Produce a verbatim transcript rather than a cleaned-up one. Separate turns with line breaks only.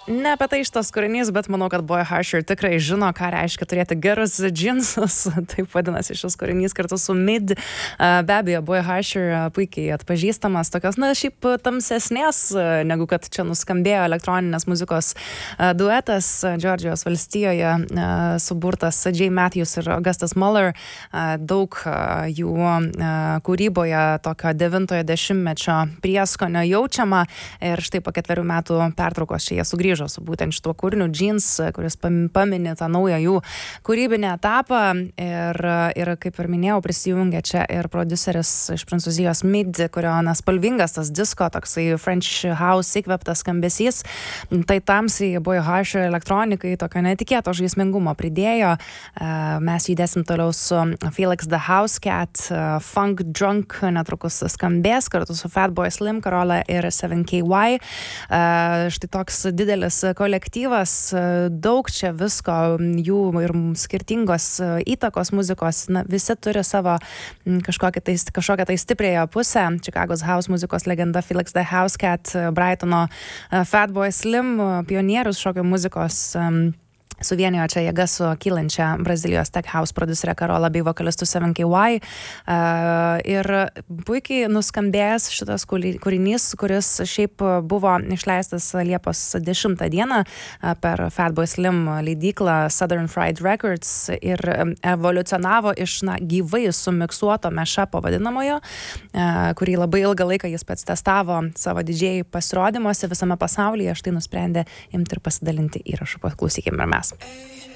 ne apie tai šitas kūrinys, bet manau, kad Boy Harsher tikrai žino, ką reiškia turėti gerus džinsus. Taip vadinasi šis kūrinys kartu su Mid. Be abejo, Boy Harsher puikiai atpažįstamas, tokios, na, šiaip tamsesnės, negu kad čia nuskambėjo elektroninės muzikos duetas Džordžijos valstijoje, suburtas Jay Matthews ir Augustus Muller. Daug jų kūryboje tokio devintojo dešimtmečio prieskonio jaučiama ir štai po ketverių metų pertraukos čia jie sugrįžo su būtent šituo kūriniu Jeans, kuris pamini tą naują jų kūrybinį etapą ir, ir kaip ir minėjau, prisijungia čia ir prodiuseris iš Prancūzijos Mid, kurio na, spalvingas tas disko, toksai French House įkvėptas skambesys, tai tamsiai Boy Harsher elektronikai tokio netikėto žaismingumo pridėjo. Mes judėsim toliau su Felix the House Cat, Funk Drunk netrukus skambės kartu su Fatboy Slim, Carola ir seven K Y. Štai toks didelis kolektyvas, daug čia visko, jų ir skirtingos įtakos muzikos, na, visi turi savo kažkokią tai, kažkokią tai stipriąją pusę. Chicago's house muzikos legenda Felix the House Cat, Brightono Fatboy Slim, pionierius šokio muzikos, suvienijo čia jėga su kylančia Brazilijos tech house prodiuserė Carola bei vokalistu seven K Y. Uh, ir puikiai nuskambėjęs šitas kūrinys, kuris šiaip buvo išleistas Liepos dešimtą dieną per Fatboy Slim leidyklą Southern Fried Records ir evoliucionavo iš na, gyvai sumiksuoto mashupo vadinamojo, uh, kurį labai ilgą laiką jis pats testavo savo didžėjų pasirodymuose visame pasaulyje. Štai nusprendė imti ir pasidalinti įrašu. Paklausykime ir mes.